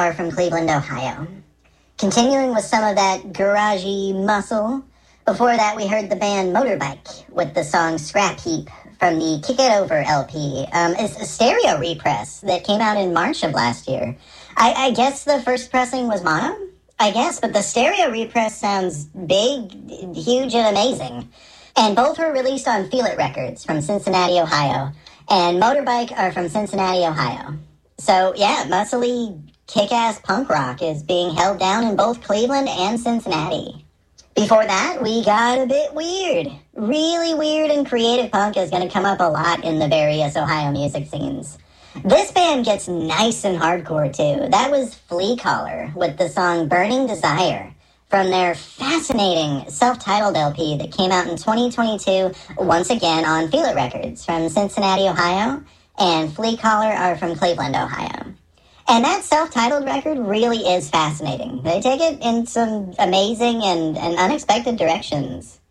are from Cleveland, Ohio. Continuing with some of that garagey muscle, before that we heard the band Motorbike with the song Scrap Heap from the Kick It Over LP. It's a stereo repress that came out in March of last year. I guess the first pressing was mono? I guess, but the stereo repress sounds big, huge, and amazing. And both were released on Feel It Records from Cincinnati, Ohio. And Motorbike are from Cincinnati, Ohio. So, yeah, muscly, kick-ass punk rock is being held down in both Cleveland and Cincinnati. Before that, we got a bit weird. Really weird and creative punk is going to come up a lot in the various Ohio music scenes. This band gets nice and hardcore, too. That was Flea Collar with the song Burning Desire from their fascinating self-titled LP that came out in 2022, once again on Feel It Records from Cincinnati, Ohio, and Flea Collar are from Cleveland, Ohio. And that self-titled record really is fascinating. They take it in some amazing and unexpected directions.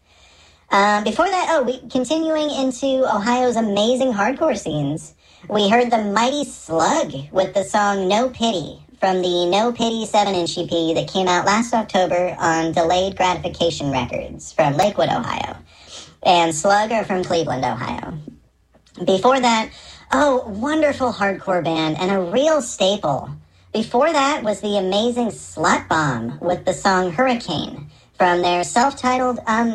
Before that, continuing into Ohio's amazing hardcore scenes, we heard the Mighty Slug with the song No Pity from the No Pity 7-inch EP that came out last October on Delayed Gratification Records from Lakewood, Ohio. And Slug are from Cleveland, Ohio. Before that, wonderful hardcore band and a real staple. Before that was the amazing Slut Bomb with the song Hurricane from their self-titled,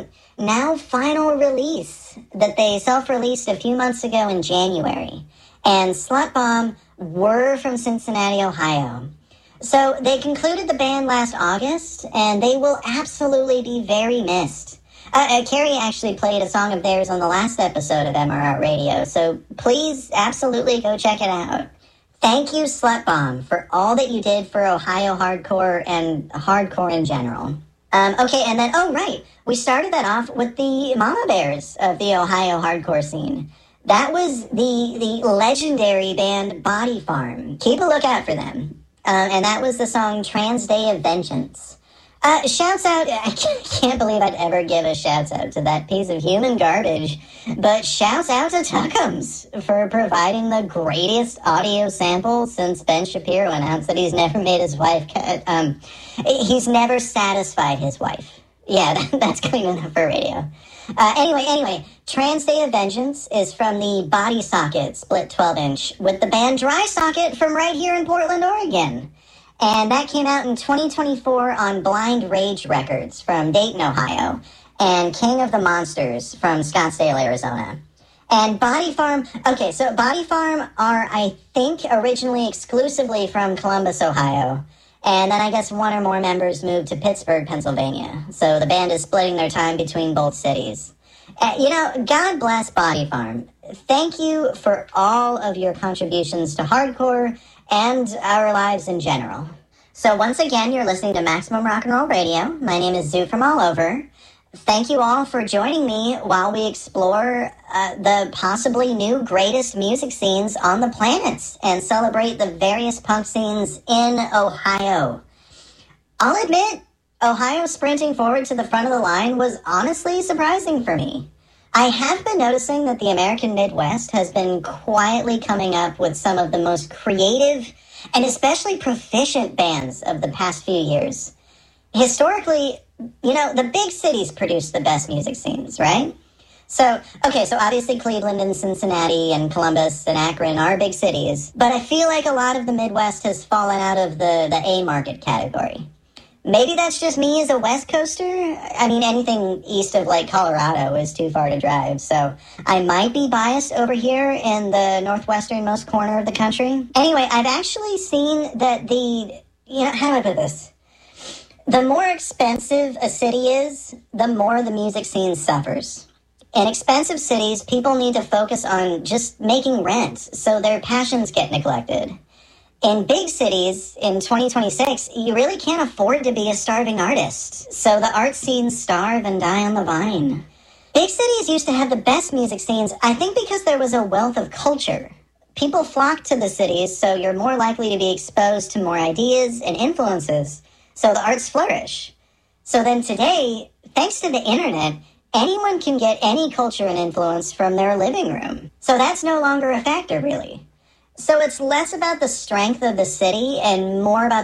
now final release that they self-released a few months ago in January. And Slut Bomb were from Cincinnati, Ohio. So they concluded the band last August, and they will absolutely be very missed. Carrie actually played a song of theirs on the last episode of MRR Radio, so please absolutely go check it out. Thank you, Slut Bomb, for all that you did for Ohio hardcore and hardcore in general. Okay, and then, we started that off with the Mama Bears of the Ohio hardcore scene. That was the legendary band Body Farm. Keep a lookout for them. And that was the song Trans Day of Vengeance. Shouts out, I can't believe I'd ever give a shouts out to that piece of human garbage, but shouts out to Tuckums for providing the greatest audio sample since Ben Shapiro announced that he's never made his wife, he's never satisfied his wife. Yeah, that's clean enough for radio. Anyway, Trans Day of Vengeance is from the Body Socket split 12-inch with the band Dry Socket from right here in Portland, Oregon. And that came out in 2024 on Blind Rage Records from Dayton, Ohio, and King of the Monsters from Scottsdale, Arizona. And Body Farm, so Body Farm are, I think, originally exclusively from Columbus, Ohio. And then I guess one or more members moved to Pittsburgh, Pennsylvania. So the band is splitting their time between both cities. God bless Body Farm. Thank you for all of your contributions to hardcore and our lives in general. So once again, you're listening to Maximum Rock and Roll Radio. My name is Zoo from All Over. Thank you all for joining me while we explore the possibly new greatest music scenes on the planet and celebrate the various punk scenes in Ohio. I'll admit, Ohio sprinting forward to the front of the line was honestly surprising for me. I have been noticing that the American Midwest has been quietly coming up with some of the most creative and especially proficient bands of the past few years. Historically, the big cities produce the best music scenes, right? So obviously Cleveland and Cincinnati and Columbus and Akron are big cities, but I feel like a lot of the Midwest has fallen out of the A market category. Maybe that's just me as a West Coaster. I mean, anything east of, Colorado is too far to drive, so I might be biased over here in the northwesternmost corner of the country. Anyway, I've actually seen that how do I put this? The more expensive a city is, the more the music scene suffers. In expensive cities, people need to focus on just making rent, so their passions get neglected. In big cities, in 2026, you really can't afford to be a starving artist, so the art scenes starve and die on the vine. Big cities used to have the best music scenes, I think because there was a wealth of culture. People flocked to the cities, so you're more likely to be exposed to more ideas and influences, so the arts flourish. So then today, thanks to the internet, anyone can get any culture and influence from their living room. So that's no longer a factor, really. So it's less about the strength of the city and more about